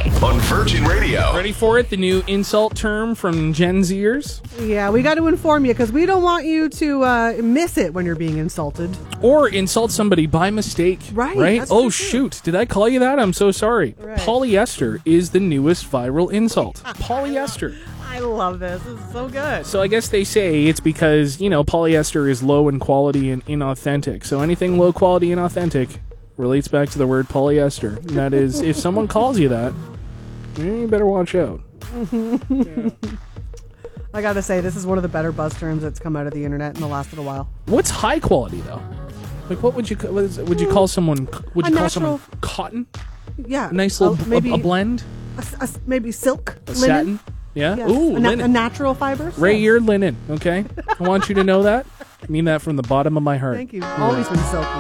Ray on Virgin Radio. Ready for it? The new insult term from Gen Zers? Yeah, we got to inform you because we don't want you to miss it when you're being insulted. Or insult somebody by mistake. Right. That's Oh, true, too. shoot. Did I call you that? I'm so sorry. Right. Polyester is the newest viral insult. Polyester. I love this. This is so good. So I guess they say it's because, polyester is low in quality and inauthentic. So anything low quality and inauthentic relates back to the word polyester. And that is, if someone calls you that, you better watch out. I got to say, this is one of the better buzz terms that's come out of the internet in the last little while. What's high quality, though? Like, what would you call someone? Would you call someone cotton? Yeah. A nice little maybe a blend? maybe silk, A linen. satin? Yeah? Yes. Ooh, linen. A natural fibers. Ray, Yeah. you're linen, okay? I want you to know that. I mean that from the bottom of my heart. Thank you. Always been silky.